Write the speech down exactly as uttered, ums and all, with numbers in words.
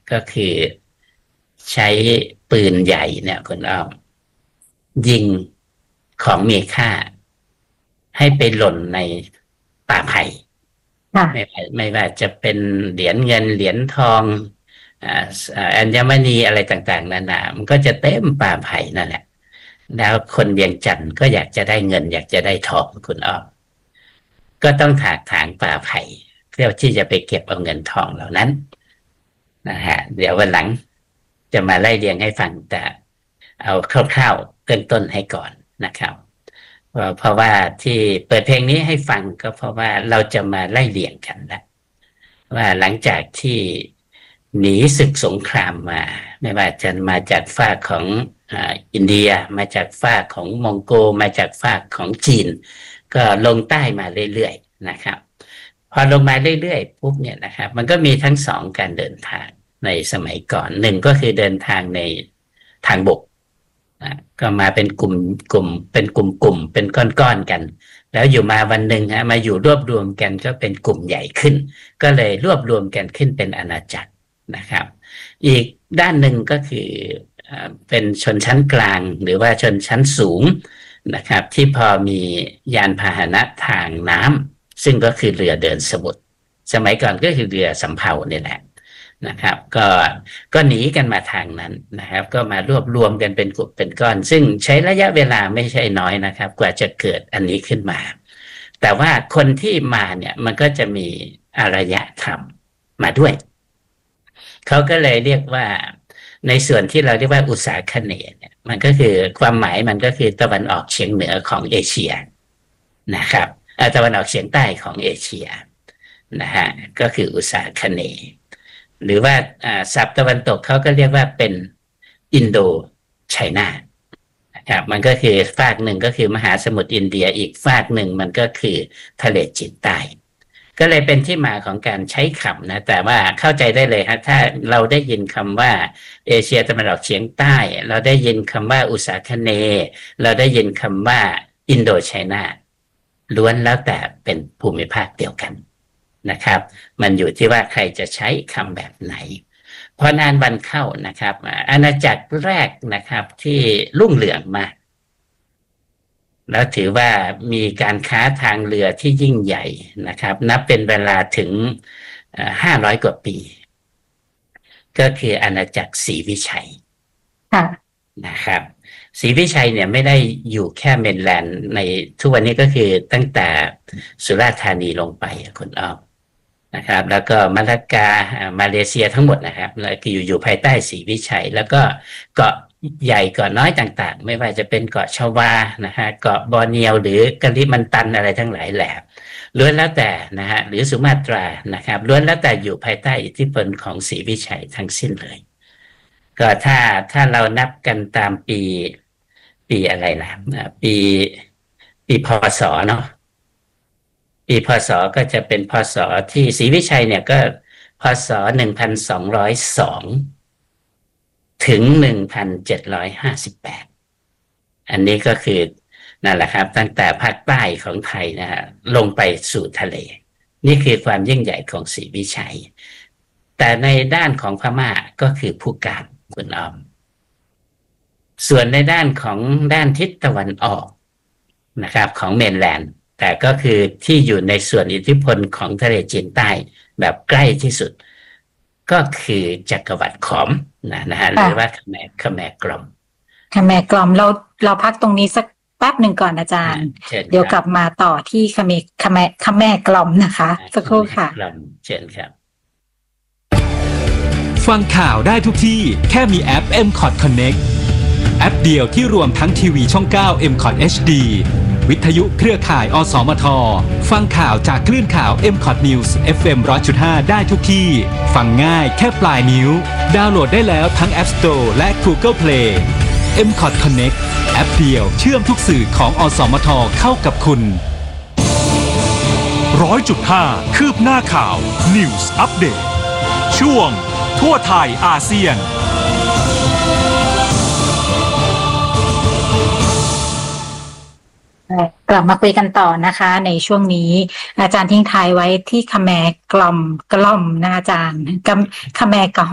ก็คือใช้ปืนใหญ่เนี่ยคุณอ้อมยิงของมีค่าให้ไปหล่นในป่าไผ่ไม่ว่าไม่ว่าจะเป็นเหรียญเงินเหรียญทองอัญมณีอะไรต่างๆนานามันก็จะเต็มป่าไผ่นั่นแหละแล้วคนเวียงจันทร์ก็อยากจะได้เงินอยากจะได้ทองคุณอ้อมก็ต้องถากถางป่าไผ่เพื่อที่จะไปเก็บเอาเงินทองเหล่านั้นนะฮะเดี๋ยววันหลังจะมาไล่เรียงให้ฟังแต่เอาคร่าวๆเริ่มต้นให้ก่อนนะครับเพราะว่าที่เปิดเพลงนี้ให้ฟังก็เพราะว่าเราจะมาไล่เรียงกันนะว่าหลังจากที่หนีศึกสงครามมาไม่ว่าจะมาจากฝากของอ่าอินเดียมาจากฝากของมองโกมาจากฝากของจีนก็ลงใต้มาเรื่อยๆนะครับพอลงมาเรื่อยๆปุ๊บเนี่ยนะครับมันก็มีทั้งสองการเดินทางในสมัยก่อนหนึ่งก็คือเดินทางในทางบกก็มาเป็นกลุ่มกลุ่มเป็นกลุ่มกลุ่มเป็นก้อนๆกันแล้วอยู่มาวันหนึ่งฮะมาอยู่รวบรวมกันก็เป็นกลุ่มใหญ่ขึ้นก็เลยรวบรวมกันขึ้นเป็นอาณาจักรนะครับอีกด้านหนึ่งก็คือเป็นชนชั้นกลางหรือว่าชนชั้นสูงนะครับที่พอมียานพาหนะทางน้ำซึ่งก็คือเรือเดินสมุทรสมัยก่อนก็คือเรือสำเภาเนี่ยแหละนะครับก็ก็หนีกันมาทางนั้นนะครับก็มารวบรวมกันเป็นกลุ่มเป็นก้อนซึ่งใช้ระยะเวลาไม่ใช่น้อยนะครับกว่าจะเกิดอันนี้ขึ้นมาแต่ว่าคนที่มาเนี่ยมันก็จะมีอารยธรรมมาด้วยเขาก็เลยเรียกว่าในส่วนที่เราเรียกว่าอุษาคเนย์เนี่ยมันก็คือความหมายมันก็คือตะวันออกเฉียงเหนือของเอเชียนะครับตะวันออกเฉียงใต้ของเอเชียนะฮะก็คืออุษาคเนย์หรือว่าศัพท์ตะวันตกเขาก็เรียกว่าเป็นอินโดไชน่านะครับมันก็คือฝากหนึ่งก็คือมหาสมุทรอินเดียอีกฝากหนึ่งมันก็คือทะเลจีนใต้ก็เลยเป็นที่มาของการใช้คำนะแต่ว่าเข้าใจได้เลยฮะถ้าเราได้ยินคำว่าเอเชียตะวันออกเฉียงใต้เราได้ยินคำว่าอุษาคเนย์เราได้ยินคำว่าอินโดไชน่าล้วนแล้วแต่เป็นภูมิภาคเดียวกันนะครับมันอยู่ที่ว่าใครจะใช้คำแบบไหนพอนานวันเข้านะครับอาณาจักรแรกนะครับที่รุ่งเรืองมากแล้วถือว่ามีการค้าทางเรือที่ยิ่งใหญ่นะครับนับเป็นเวลาถึงห้าร้อยกว่าปีก็คืออาณาจักรศรีวิชัยนะครับศรีวิชัยเนี่ยไม่ได้อยู่แค่เมนแลนด์ในทุกวันนี้ก็คือตั้งแต่สุราษฎร์ธานีลงไปคุณอ้อมนะครับแล้วก็มาลากามาเลเซียทั้งหมดนะครับแล้วก็อยู่อยู่ภายใต้ศรีวิชัยแล้วก็เกาะใหญ่เกาะน้อยต่างๆไม่ว่าจะเป็นเกาะชวานะฮะเกาะบอร์เนียวหรือกะลิมันตันอะไรทั้งหลายแหล่ล้วนแล้วแต่นะฮะหรือสุมาตรานะครับล้วนแล้วแต่อยู่ภายใต้อิทธิพลของศรีวิชัยทั้งสิ้นเลยก็ถ้าถ้าเรานับกันตามปีปีอะไรล่ะปีปีพศเนาะปีพศก็จะเป็นพศที่ศรีวิชัยเนี่ยก็พศหนึ่งพันสองร้อยสองถึงหนึ่งพันเจ็ดร้อยห้าสิบแปดอันนี้ก็คือนั่นแหละครับตั้งแต่ภาคใต้ของไทยนะฮะลงไปสู่ทะเลนี่คือความยิ่งใหญ่ของศรีวิชัยแต่ในด้านของพม่าก็คือผู้การคุณอ้อมส่วนในด้านของด้านทิศตะวันออกนะครับของเมนแลนด์แต่ก็คือที่อยู่ในส่วนอิทธิพลของทะเลจีนใต้แบบใกล้ที่สุดก็คือจักรวรรดิขอมนะนะฮะหรือว่าขแมรขแมรกล่อมขแมรกล่อมเราเราพักตรงนี้สักแป๊บหนึ่งก่อนอาจารย์เดี๋ยวกลับมาต่อที่ขแมรขแมรขแมรกล่อมนะคะสักครู่ค่ะเชิญครับฟังข่าวได้ทุกที่แค่มีแอป เอ็ม คอท Connect แอปเดียวที่รวมทั้งทีวีช่องเก้า เอ็ม คอท เอช ดี วิทยุเครือข่ายอสมทฟังข่าวจากคลื่นข่าว เอ็ม คอท News เอฟ เอ็ม หนึ่งร้อยจุดห้า ได้ทุกที่ฟังง่ายแค่ปลายนิ้วดาวน์โหลดได้แล้วทั้ง App Store และ Google Play เอ็ม คอท Connect แอปเดียวเชื่อมทุกสื่อของอสมทเข้ากับคุณ หนึ่งร้อยจุดห้า คืบหน้าข่าว News Update ช่วงทั่วไทยอาเซียนกลับมาคุยกันต่อนะคะในช่วงนี้อาจารย์ทิ้งท้ายไว้ที่ขแมรกล่อมกล่อมนะอาจารย์ขแมรกล่อม